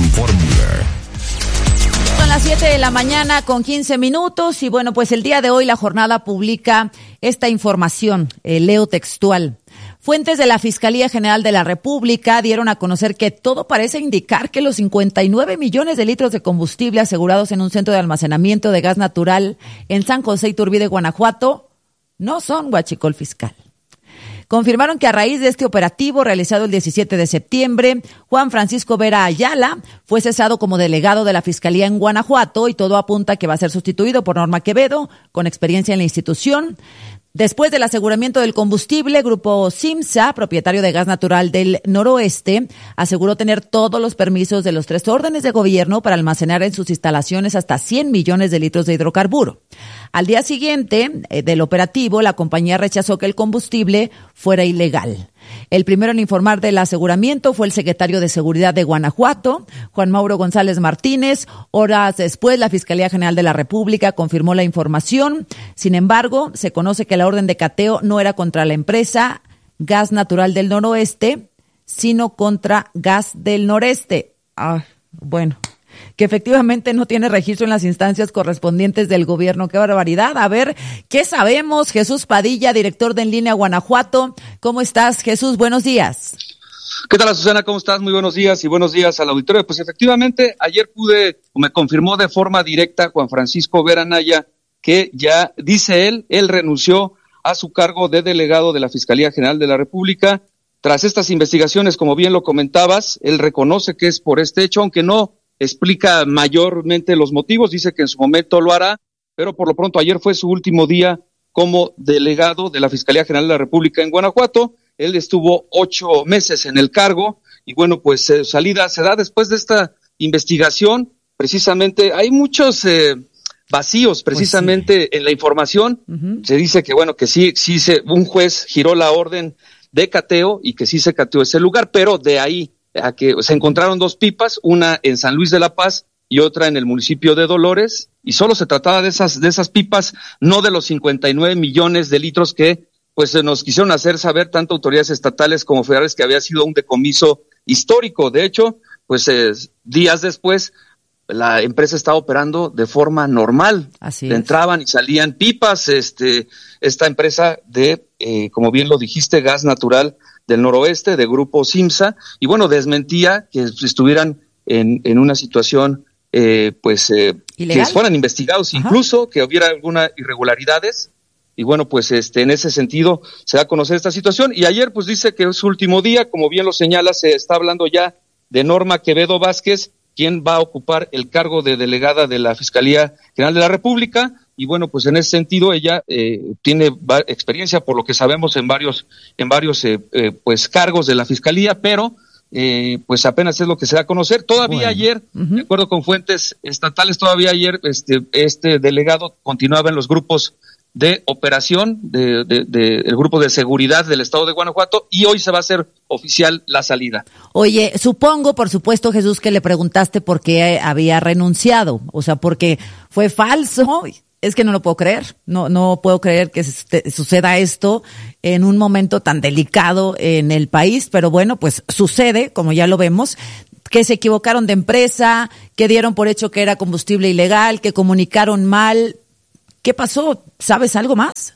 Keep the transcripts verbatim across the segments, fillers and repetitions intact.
Fórmula. Son las siete de la mañana con quince minutos y bueno, pues el día de hoy la jornada publica esta información, eh, leo textual. Fuentes de la Fiscalía General de la República dieron a conocer que todo parece indicar que los cincuenta y nueve millones de litros de combustible asegurados en un centro de almacenamiento de gas natural en San José Iturbide, Guanajuato, no son huachicol fiscal. Confirmaron que a raíz de este operativo realizado el diecisiete de septiembre, Juan Francisco Vera Ayala fue cesado como delegado de la Fiscalía en Guanajuato y todo apunta a que va a ser sustituido por Norma Quevedo, con experiencia en la institución. Después del aseguramiento del combustible, Grupo Simsa, propietario de gas natural del noroeste, aseguró tener todos los permisos de los tres órdenes de gobierno para almacenar en sus instalaciones hasta cien millones de litros de hidrocarburo. Al día siguiente eh, del operativo, la compañía rechazó que el combustible fuera ilegal. El primero en informar del aseguramiento fue el secretario de Seguridad de Guanajuato, Juan Mauro González Martínez. Horas después, la Fiscalía General de la República confirmó la información. Sin embargo, se conoce que la orden de cateo no era contra la empresa Gas Natural del Noroeste, sino contra Gas del Noreste. Ah, bueno, que efectivamente no tiene registro en las instancias correspondientes del gobierno. ¡Qué barbaridad! A ver, ¿qué sabemos? Jesús Padilla, director de En Línea Guanajuato. ¿Cómo estás, Jesús? Buenos días. ¿Qué tal, Susana? ¿Cómo estás? Muy buenos días y buenos días al auditorio. Pues efectivamente, ayer pude, o me confirmó de forma directa Juan Francisco Vera Naya, que ya, dice él, él renunció a su cargo de delegado de la Fiscalía General de la República. Tras estas investigaciones, como bien lo comentabas, él reconoce que es por este hecho, aunque no explica mayormente los motivos, dice que en su momento lo hará, pero por lo pronto ayer fue su último día como delegado de la Fiscalía General de la República en Guanajuato. Él estuvo ocho meses en el cargo y bueno, pues su eh, salida se da después de esta investigación. Precisamente hay muchos eh, vacíos precisamente pues sí. en la información. Uh-huh. Se dice que bueno, que sí, sí se, un juez giró la orden de cateo y que sí se cateó ese lugar, pero de ahí a que se encontraron dos pipas, una en San Luis de la Paz y otra en el municipio de Dolores, y solo se trataba de esas de esas pipas, no de los cincuenta y nueve millones de litros que pues se nos quisieron hacer saber tanto autoridades estatales como federales que había sido un decomiso histórico. De hecho, pues eh, días después la empresa estaba operando de forma normal. Así es. Entraban y salían pipas, este esta empresa de, eh, como bien lo dijiste, gas natural del noroeste, de Grupo Simsa, y bueno, desmentía que estuvieran en, en una situación, eh, pues, eh, que fueran investigados. Ajá. Incluso, que hubiera algunas irregularidades, y bueno, pues, este, en ese sentido, se da a conocer esta situación, y ayer, pues, dice que es su último día, como bien lo señala, se está hablando ya de Norma Quevedo Vázquez, quien va a ocupar el cargo de delegada de la Fiscalía General de la República. Y bueno, pues en ese sentido ella eh, tiene va- experiencia, por lo que sabemos, en varios en varios eh, eh, pues cargos de la Fiscalía, pero eh, pues apenas es lo que se da a conocer. Todavía bueno. ayer, uh-huh. de acuerdo con fuentes estatales, todavía ayer este este delegado continuaba en los grupos de operación de, de, de el grupo de seguridad del estado de Guanajuato, y hoy se va a hacer oficial la salida. Oye, supongo, por supuesto, Jesús, que le preguntaste por qué había renunciado, o sea, porque fue falso. Es que no lo puedo creer, no no puedo creer que suceda esto en un momento tan delicado en el país, pero bueno, pues sucede, como ya lo vemos, que se equivocaron de empresa, que dieron por hecho que era combustible ilegal, que comunicaron mal. ¿Qué pasó? ¿Sabes algo más?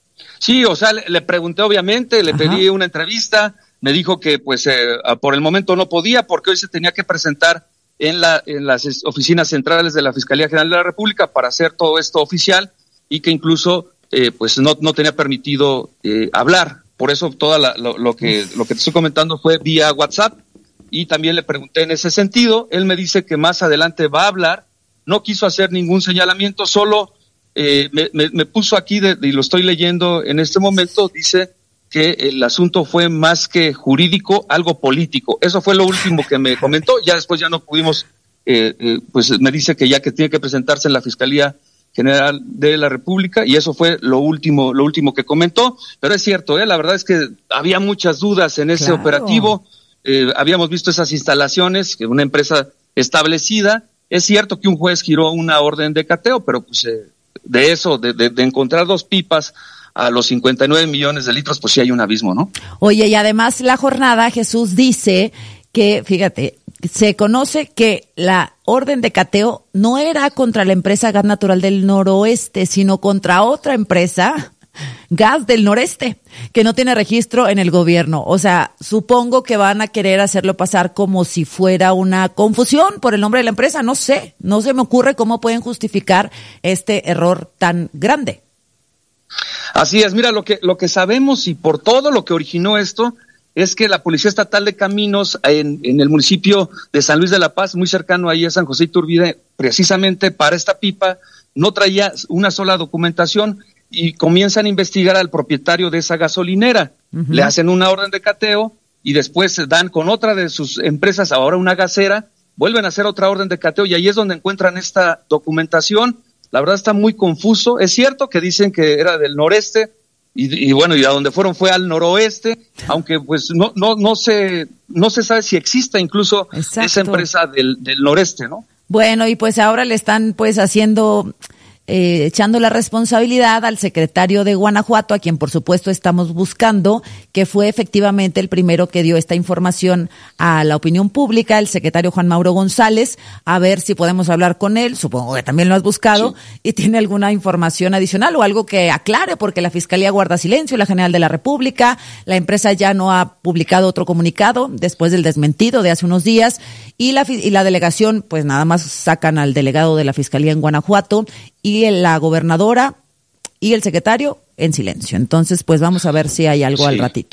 Sí, o sea, le, le pregunté obviamente, le Ajá. pedí una entrevista, me dijo que pues eh, por el momento no podía porque hoy se tenía que presentar en la en las oficinas centrales de la Fiscalía General de la República para hacer todo esto oficial, y que incluso eh, pues no no tenía permitido eh, hablar. Por eso toda la, lo, lo que lo que te estoy comentando fue vía WhatsApp, y también le pregunté en ese sentido. Él me dice que más adelante va a hablar, no quiso hacer ningún señalamiento, solo eh, me, me, me puso aquí de, y lo estoy leyendo en este momento, dice que el asunto fue más que jurídico, algo político. Eso fue lo último que me comentó. Ya después ya no pudimos, eh, eh, pues me dice que ya que tiene que presentarse en la Fiscalía General de la República, y eso fue lo último, lo último que comentó. Pero es cierto, eh, la verdad es que había muchas dudas en ese claro. operativo. Eh, habíamos visto esas instalaciones, que una empresa establecida. Es cierto que un juez giró una orden de cateo, pero pues eh, de eso, de, de, de encontrar dos pipas a los cincuenta y nueve millones de litros, pues sí hay un abismo, ¿no? Oye, y además la jornada, Jesús, dice que, fíjate, se conoce que la orden de cateo no era contra la empresa Gas Natural del Noroeste, sino contra otra empresa, Gas del Noreste, que no tiene registro en el gobierno. O sea, supongo que van a querer hacerlo pasar como si fuera una confusión por el nombre de la empresa. No sé, no se me ocurre cómo pueden justificar este error tan grande. Así es, mira, lo que, lo que sabemos y por todo lo que originó esto es que la Policía Estatal de Caminos en, en el municipio de San Luis de la Paz, muy cercano ahí a San José Iturbide, precisamente para esta pipa, no traía una sola documentación y comienzan a investigar al propietario de esa gasolinera. Uh-huh. Le hacen una orden de cateo y después dan con otra de sus empresas, ahora una gasera, vuelven a hacer otra orden de cateo y ahí es donde encuentran esta documentación. La verdad está muy confuso. Es cierto que dicen que era del noreste, Y, y bueno, y a donde fueron fue al noroeste, aunque pues no no no se no se sabe si exista incluso Exacto. esa empresa del del noreste, ¿no? Bueno, y pues ahora le están pues haciendo eh, echando la responsabilidad al secretario de Guanajuato, a quien por supuesto estamos buscando, que fue efectivamente el primero que dio esta información a la opinión pública, el secretario Juan Mauro González, a ver si podemos hablar con él, supongo que también lo has buscado, sí. Y tiene alguna información adicional o algo que aclare, porque la Fiscalía guarda silencio, la General de la República, la empresa ya no ha publicado otro comunicado después del desmentido de hace unos días, y la, y la delegación, pues nada más sacan al delegado de la Fiscalía en Guanajuato, y la gobernadora y el secretario en silencio. Entonces, pues vamos a ver si hay algo sí. al ratito.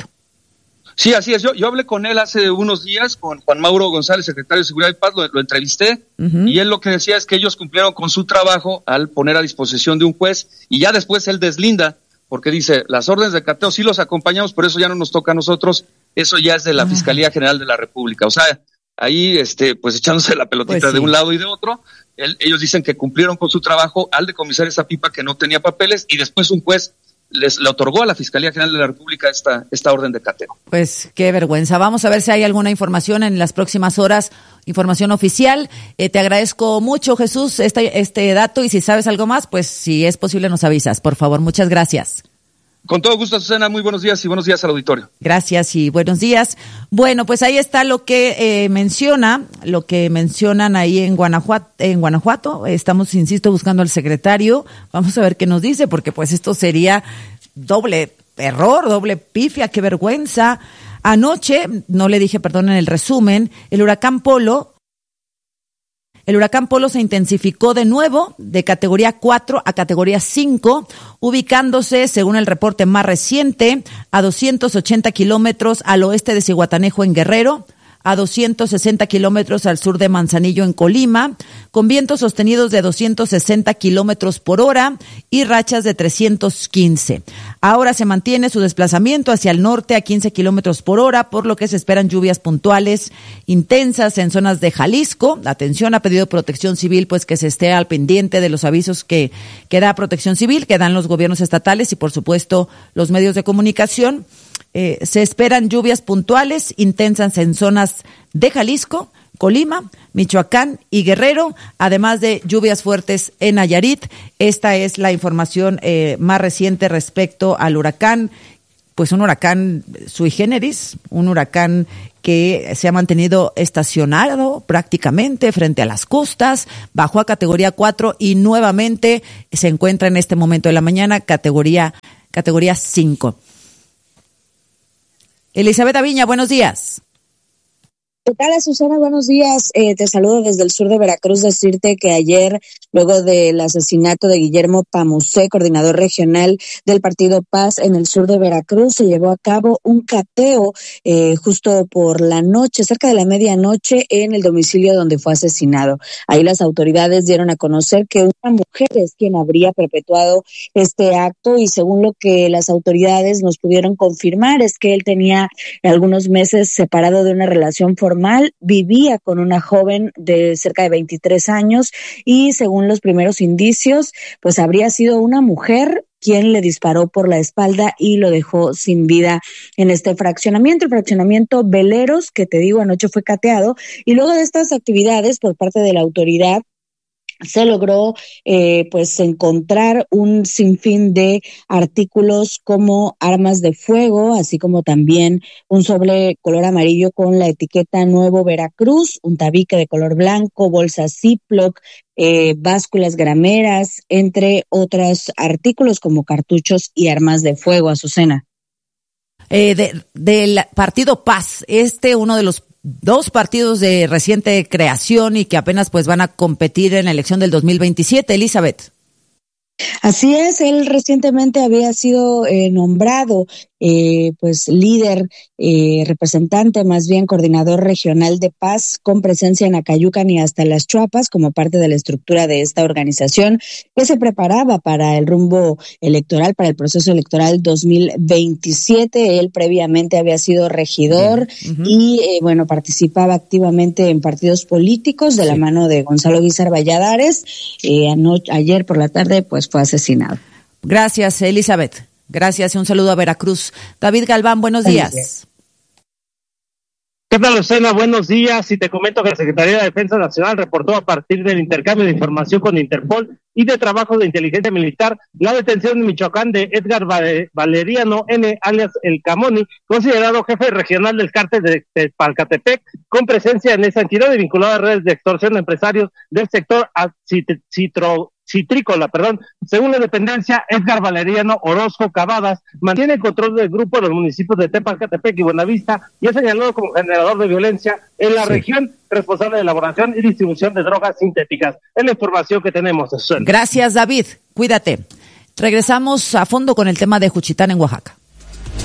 Sí, así es. Yo, yo hablé con él hace unos días, con Juan Mauro González, secretario de Seguridad y Paz, lo, lo entrevisté, uh-huh. y él lo que decía es que ellos cumplieron con su trabajo al poner a disposición de un juez, y ya después él deslinda, porque dice, las órdenes de cateo sí los acompañamos, pero eso ya no nos toca a nosotros, eso ya es de la uh-huh. Fiscalía General de la República. O sea, ahí, este, pues echándose la pelotita pues sí. de un lado y de otro. El, ellos dicen que cumplieron con su trabajo al decomisar esa pipa que no tenía papeles y después un juez les le otorgó a la Fiscalía General de la República esta esta orden de cateo. Pues qué vergüenza. Vamos a ver si hay alguna información en las próximas horas, información oficial. Eh, te agradezco mucho, Jesús, este este dato, y si sabes algo más, pues si es posible nos avisas, por favor. Muchas gracias. Con todo gusto, Susana, muy buenos días y buenos días al auditorio. Gracias y buenos días. Bueno, pues ahí está lo que eh, menciona, lo que mencionan ahí en Guanajuato, en Guanajuato. Estamos, insisto, buscando al secretario. Vamos a ver qué nos dice, porque pues esto sería doble error, doble pifia, qué vergüenza. Anoche, no le dije, perdón, en el resumen, el huracán Polo El huracán Polo se intensificó de nuevo de categoría cuatro a categoría cinco, ubicándose, según el reporte más reciente, a doscientos ochenta kilómetros al oeste de Zihuatanejo en Guerrero, a doscientos sesenta kilómetros al sur de Manzanillo en Colima, con vientos sostenidos de doscientos sesenta kilómetros por hora y rachas de trescientos quince. Ahora se mantiene su desplazamiento hacia el norte a quince kilómetros por hora, por lo que se esperan lluvias puntuales intensas en zonas de Jalisco. Atención, ha pedido Protección Civil pues que se esté al pendiente de los avisos que, que da Protección Civil, que dan los gobiernos estatales y por supuesto los medios de comunicación. Eh, se esperan lluvias puntuales intensas en zonas de Jalisco, Colima, Michoacán y Guerrero, además de lluvias fuertes en Nayarit. Esta es la información eh, más reciente respecto al huracán, pues un huracán sui generis, un huracán que se ha mantenido estacionado prácticamente frente a las costas, bajó a categoría cuatro y nuevamente se encuentra en este momento de la mañana categoría, categoría cinco. Elizabeth Aviña, buenos días. ¿Qué tal, Susana? Buenos días. Eh, te saludo desde el sur de Veracruz. Decirte que ayer, luego del asesinato de Guillermo Pamusé, coordinador regional del Partido Paz en el sur de Veracruz, se llevó a cabo un cateo eh, justo por la noche, cerca de la medianoche, en el domicilio donde fue asesinado. Ahí las autoridades dieron a conocer que una mujer es quien habría perpetuado este acto y según lo que las autoridades nos pudieron confirmar es que él tenía algunos meses separado de una relación formal. Vivía con una joven de cerca de veintitrés años y según los primeros indicios, pues habría sido una mujer quien le disparó por la espalda y lo dejó sin vida en este fraccionamiento, el fraccionamiento Veleros, que te digo anoche fue cateado, y luego de estas actividades por parte de la autoridad, se logró eh, pues encontrar un sinfín de artículos como armas de fuego, así como también un sobre color amarillo con la etiqueta Nuevo Veracruz, un tabique de color blanco, bolsas Ziploc, eh, básculas grameras, entre otros artículos como cartuchos y armas de fuego. Azucena. Eh, de, del partido Paz, este uno de los dos partidos de reciente creación y que apenas pues van a competir en la elección del dos mil veintisiete, Elizabeth. Así es, él recientemente había sido eh, nombrado eh, pues líder, eh, representante, más bien coordinador regional de Paz, con presencia en Acayucan y hasta Las Chuapas, como parte de la estructura de esta organización que se preparaba para el rumbo electoral, para el proceso electoral dos mil veintisiete. Él previamente había sido regidor uh-huh. y eh, bueno, participaba activamente en partidos políticos de sí. la mano de Gonzalo Guízar Valladares. Eh, ano- ayer por la tarde pues fue asesinado. Gracias, Elizabeth. Gracias y un saludo a Veracruz. David Galván, buenos días. días. ¿Qué tal, Lucena? Buenos días. Y te comento que la Secretaría de Defensa Nacional reportó a partir del intercambio de información con Interpol y de trabajo de inteligencia militar la detención en Michoacán de Edgar Valeriano N., alias El Camoni, considerado jefe regional del cártel de Tepalcatepec, con presencia en esa entidad y vinculado a redes de extorsión de empresarios del sector citro citrícola, perdón. Según la dependencia, Edgar Valeriano Orozco Cavadas mantiene el control del grupo de los municipios de Tepalcatepec y Buenavista y es señalado como generador de violencia en la sí. región, responsable de elaboración y distribución de drogas sintéticas. Es la información que tenemos. Gracias, David. Cuídate. Regresamos a fondo con el tema de Juchitán en Oaxaca.